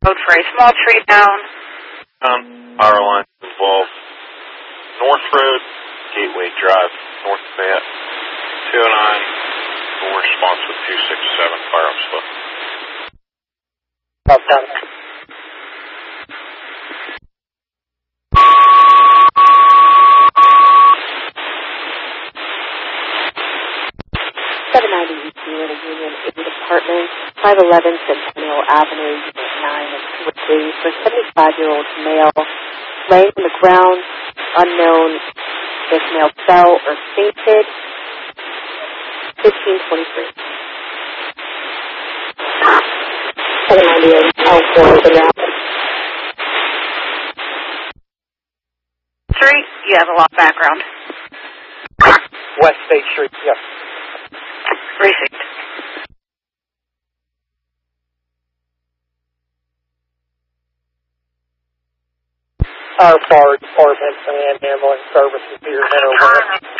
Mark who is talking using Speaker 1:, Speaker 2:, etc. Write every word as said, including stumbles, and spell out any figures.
Speaker 1: code for a small tree down.
Speaker 2: Um, power line involved. North Road, Gateway Drive, North Fayette. two oh nine, full response with two six seven, fire up slip.
Speaker 3: Up, down.
Speaker 4: seven ninety East Unit Union eight Apartments, five eleven Centennial Avenue, Unit nine and two three, for seventy-five-year-old male, laying on the ground, unknown if male fell or fainted, fifteen twenty-three. seven ninety-eight, L four, the ground.
Speaker 1: Street, you have a lot of background.
Speaker 3: West State Street, yes.
Speaker 1: Received.
Speaker 3: Our fire department and ambulance services here in Mineral Wells.